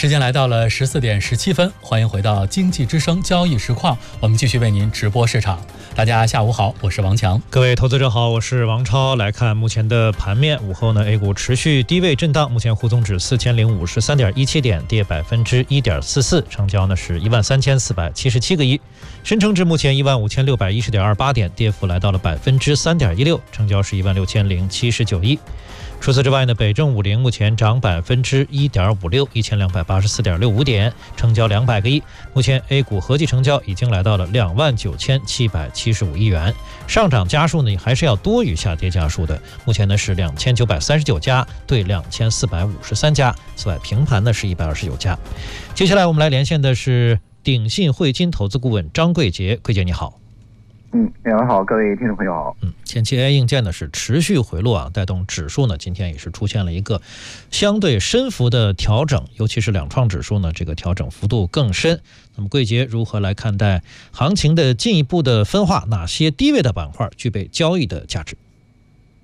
时间来到了14点17分，欢迎回到经济之声交易实况，我们继续为您直播市场。大家下午好，我是王强。 各位投资者好，我是王超。来看目前的盘面，午后呢 A 股持续低位震荡，目前沪综指4053.17点，跌1.44%，成交呢是13477个亿。深成指目前15610.28点，跌幅来到了3.16%，成交是16079亿。除此之外呢，北证50目前涨1.56%，1284.65点，成交200个亿。目前 A 股合计成交已经来到了29775亿元，上涨家数呢还是要多于下跌家数的，目前呢是2939家对2453家，此外平盘呢是129家。接下来我们来连线的是鼎信汇金投资顾问张贵杰，贵杰你好。 两位好，各位听众朋友好。 前期 AI 硬件呢是持续回落啊，带动指数呢今天也是出现了一个相对深幅的调整，尤其是两创指数呢这个调整幅度更深。那么贵杰如何来看待行情的进一步的分化？哪些低位的板块具备交易的价值？